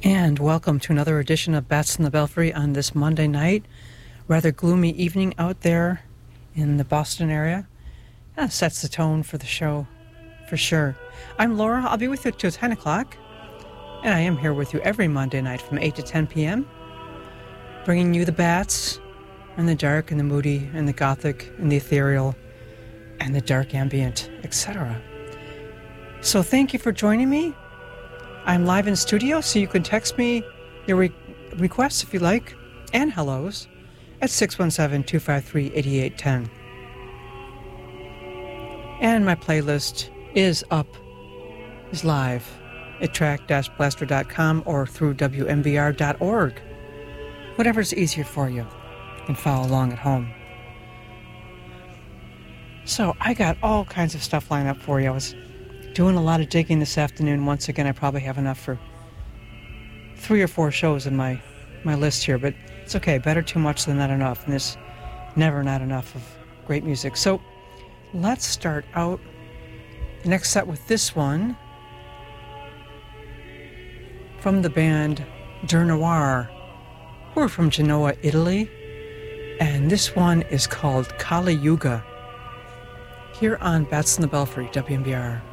And welcome to another edition of Bats in the Belfry on this Monday night. Rather gloomy evening out there in the Boston area. That sets the tone for the show, for sure. I'm Laura. I'll be with you till 10 o'clock. And I am here with you every Monday night from 8 to 10 p.m. Bringing you the bats and the dark and the moody and the gothic and the ethereal and the dark ambient, etc. So thank you for joining me. I'm live in studio, so you can text me your requests if you like, and hellos, at 617-253-8810. And my playlist is live at track-blaster.com or through WMBR.org. Whatever's easier for you. You can follow along at home. So I got all kinds of stuff lined up for you. I was doing a lot of digging this afternoon. Once again, I probably have enough for 3 or 4 shows in my list here, but it's okay. Better too much than not enough, and there's never not enough of great music. So let's start out the next set with this one from the band Der Noir. We're from Genoa, Italy, and this one is called Kali Yuga, here on Bats in the Belfry, WMBR.